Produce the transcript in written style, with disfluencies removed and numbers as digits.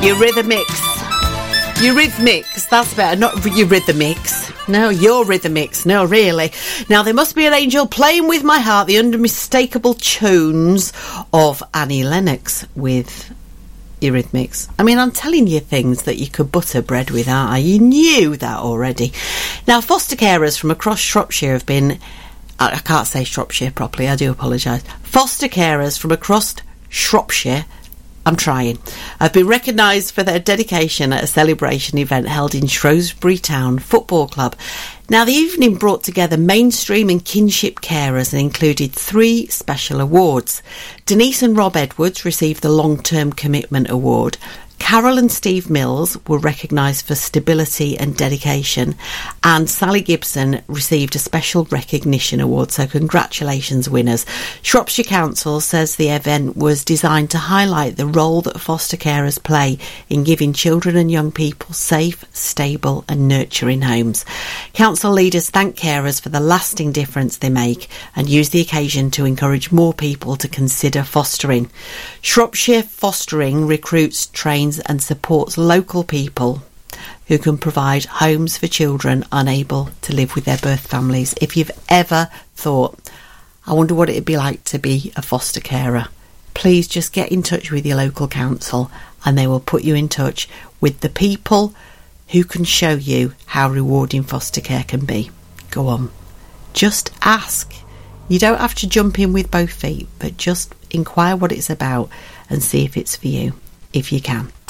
Eurythmics. Eurythmics, that's better. Not Eurythmics. No, Eurythmics. No, really. Now, there must be an angel playing with my heart, the unmistakable tunes of Annie Lennox with Eurythmics. I mean, I'm telling you things that you could butter bread with, aren't I? You knew that already. Now, foster carers from across Shropshire have been... I can't say Shropshire properly, I do apologise. Foster carers from across Shropshire, I'm trying, have been recognised for their dedication at a celebration event held in Shrewsbury Town Football Club. Now, the evening brought together mainstream and kinship carers and included 3 special awards. Denise and Rob Edwards received the Long-Term Commitment Award. Carol and Steve Mills were recognised for stability and dedication, and Sally Gibson received a special recognition award, so congratulations winners. Shropshire Council says the event was designed to highlight the role that foster carers play in giving children and young people safe, stable and nurturing homes. Council leaders thank carers for the lasting difference they make and use the occasion to encourage more people to consider fostering. Shropshire Fostering recruits, trains and supports local people who can provide homes for children unable to live with their birth families. If you've ever thought, I wonder what it'd be like to be a foster carer, please just get in touch with your local council and they will put you in touch with the people who can show you how rewarding foster care can be. Go on, just ask. You don't have to jump in with both feet, but just inquire what it's about and see if it's for you, if you can.